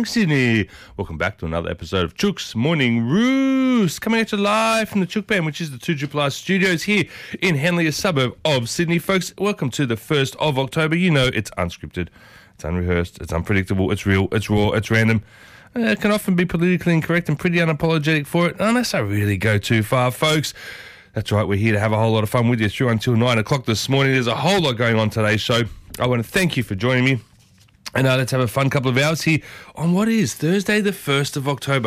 Sydney. Welcome back to another episode of Chook's Morning Roost, coming at you live from the Chook Band, which is the 2RRR studios here in Henley, a suburb of Sydney. Folks, welcome to the 1st of October. You know it's unscripted, it's unrehearsed, it's unpredictable, it's real, it's raw, it's random. It can often be politically incorrect and pretty unapologetic for it, unless I really go too far, folks. That's right, we're here to have a whole lot of fun with you through until 9 o'clock this morning. There's a whole lot going on today's show. I want to thank you for joining me. And let's have a fun couple of hours here on what is Thursday, the 1st of October.